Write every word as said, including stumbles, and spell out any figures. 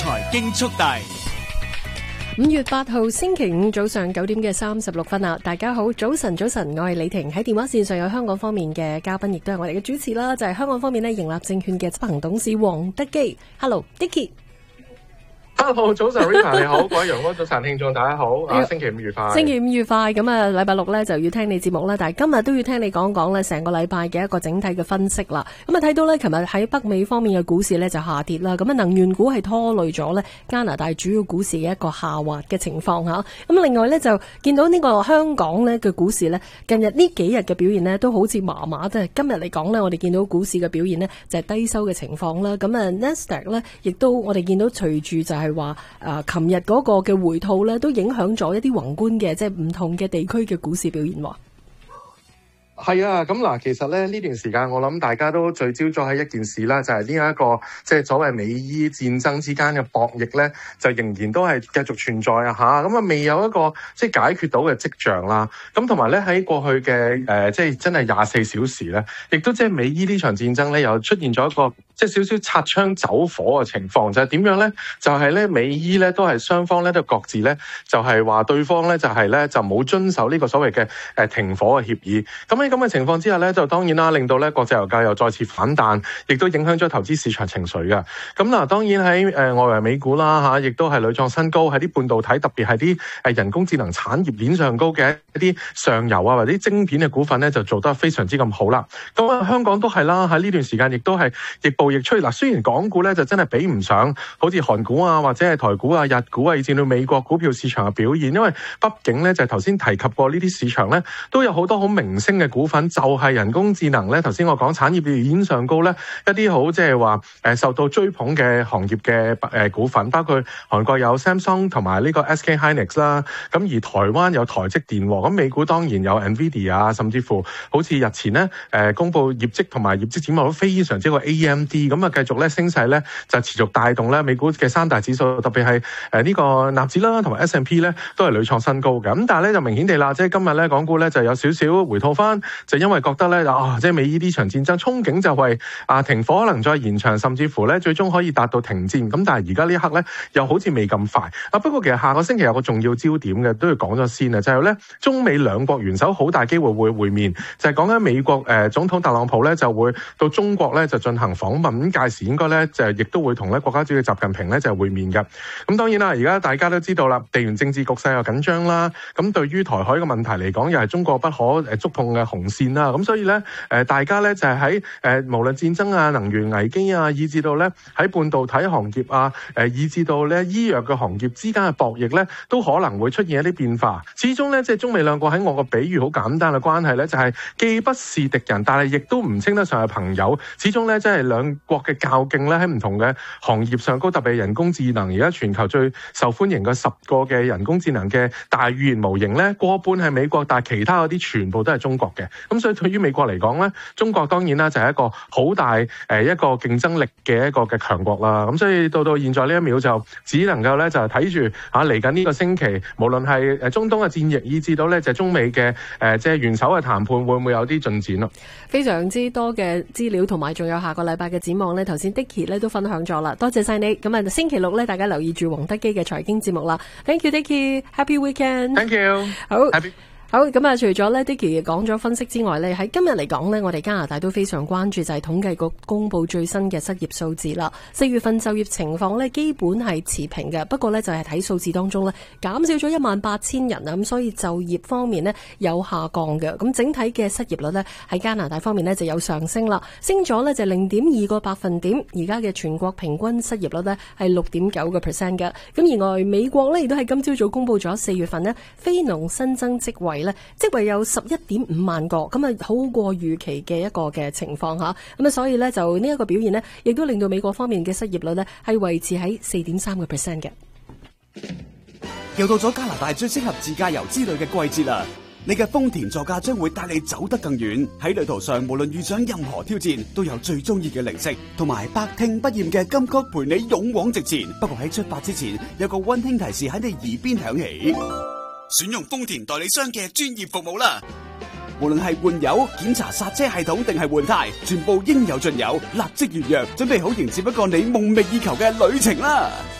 財經速遞。 五月八號星期五早上九點嘅三十六分啦，大家好，早晨早晨，我係李婷，喺電話線上有香港方面嘅嘉賓，亦都係我哋嘅主持啦，就係、是、香港方面呢盈立證券嘅執行董事黃德基。Hello Dicky。Hello， 早晨 Rita 你好，各位陽光早晨聽眾大家好，啊星期五愉快， 星期五愉快。咁啊，禮拜六咧就要聽你節目啦，但係今日都要聽你講講咧成個禮拜嘅一個整體嘅分析啦。咁啊，睇到咧，琴日喺北美方面嘅股市咧就下跌啦，咁啊，能源股係拖累咗咧加拿大主要股市嘅一個下滑嘅情況吓。咁另外咧就見到呢個香港咧嘅股市咧，近日呢幾日嘅表現咧都好似麻麻嘅。今日嚟講咧，我哋見到股市嘅表現咧就係低收嘅情況啦。咁啊 Nasdaq 咧，亦都我哋見到隨住就係話誒。琴日嗰個嘅回吐咧，都影響咗一啲宏觀嘅，即係唔同嘅地區嘅股市表現。 係啊，咁嗱，其實咧呢段時間我諗大家都聚焦咗喺一件事啦，就係呢一個即係所謂美伊戰爭之間嘅博弈咧，就仍然都係繼續存在啊吓，咁啊未有一個即係解決到嘅跡象啦。咁同埋咧喺過去嘅誒即係真係廿四小時咧，亦都即係美伊呢場戰爭咧，又出現咗一個即係少少擦槍走火嘅情況，就係點樣咧？就係咧美伊咧都係雙方咧都各自咧就係話對方咧就係咧就冇遵守呢個所謂嘅誒停火嘅協議。咁喺咁嘅情況之下咧，就當然啦，令到咧國際油價又再次反彈，亦都影響咗投資市場情緒嘅。咁嗱，當然喺誒外圍美股啦嚇，亦都係屢創新高，喺啲半導體特別係啲誒人工智能產業鏈上高嘅一啲上游啊或者啲晶片嘅股份咧，就做得非常之咁好啦。咁啊，香港都係啦，喺呢段時間亦都係亦步亦趨。嗱，雖然港股咧就真係比唔上好似韓股啊或者係台股啊、日股啊，以至到美國股票市場嘅表現，因為畢竟咧就係頭先提及過呢啲市場咧，都有好多好明星嘅股份。就係人工智能咧，頭先我講產業鏈上高咧，一啲好即係話誒受到追捧嘅行業嘅誒股份，包括韓國有 Samsung 同埋呢個 S K Hynix 啦，咁而台灣有台積電，咁美股當然有 Nvidia 啊，甚至乎好似日前咧誒公布業績同埋業績展望都非常之個 A M D， 咁啊繼續咧升勢咧就持續帶動咧美股嘅三大指數，特別係誒呢個納指啦同埋 S and P 咧都係屢創新高嘅，咁但係咧就明顯地啦，即係今日咧港股咧就有少少回吐翻，就因為覺得咧啊，即係美伊呢場戰爭憧憬就係啊停火可能再延長，甚至乎咧最終可以達到停戰。咁但係而家呢一刻咧又好似未咁快啊。不過其實下個星期有個重要焦點嘅都要講咗先啊，就係咧中美兩國元首好大機會會會面，就係講緊美國誒、呃、總統特朗普咧就會到中國咧就進行訪問，咁屆時應該咧就亦都會同咧國家主席習近平咧就會面嘅。咁當然啦，而家大家都知道啦，地緣政治局勢又緊張啦，咁對於台海嘅問題嚟講，又係中國不可誒觸碰嘅紅線啦。咁所以咧誒大家咧就係喺誒無論戰爭啊、能源危機啊，以至到咧喺半導體行業啊，誒以至到咧醫藥嘅行業之間嘅博弈咧，都可能會出現一啲變化。始終咧即係中美兩國喺我個比喻好簡單嘅關係咧，就係既不是敵人，但係亦都唔稱得上係朋友。始終咧即係兩國嘅較勁咧喺唔同嘅行業上高，特別係人工智能，而家全球最受歡迎嘅十個嘅人工智能嘅大語言模型咧，過半係美國，但係其他嗰啲全部都係中國嘅。咁所以對於美國嚟講咧，中國當然啦就係一個好大誒一個競爭力嘅一個嘅強國啦。咁所以到到現在呢一秒就只能夠咧就係睇住嚇嚟緊呢個星期，無論係誒中東嘅戰役，以至到咧就係中美嘅誒即係元首嘅談判，會唔會有啲進展咯？ 非常之多嘅資料同埋仲有下個禮拜嘅展望咧，頭先 Dicky 咧都分享咗啦，多謝晒你。咁啊星期六咧，大家留意住黃德基嘅財經節目啦。Thank you Dicky，Happy Weekend。 Thank you。 好。Happy好咁啊！除咗咧 Dicky 講咗分析之外咧，喺今日嚟講咧，我哋加拿大都非常關注就係統計局公布最新嘅失業數字啦。四月份就業情況咧基本係持平嘅，不過咧就係睇數字當中咧減少咗一萬八千人啊，咁所以就業方面咧有下降嘅。咁整體嘅失業率咧喺加拿大方面咧就有上升啦，升咗咧就零點二個百分點。而家嘅全國平均失業率咧係六點九個 percent 嘅。咁而外美國咧亦都係今朝早公布咗四月份咧非農新增職位。職位有十一點五萬個，咁啊好過預期嘅一個嘅情況吓，咁啊所以呢，就呢一個表現呢，亦都令到美國方面嘅失業率呢係維持喺四點三個 percent 嘅。 又到咗加拿大最適合自駕遊之旅嘅季節啦！你嘅豐田座駕將會帶你走得更遠。喺旅途上，無論遇上任何挑戰，都有最中意嘅零食同埋百聽不厭嘅金曲陪你勇往直前。不過喺出發之前，有個溫馨提示喺你耳邊響起。選用豐田代理商嘅專業服務啦，無論係換油、檢查剎車系統定係換軚，全部應有盡有，立即預約，準備好迎接一個你夢寐以求嘅旅程啦！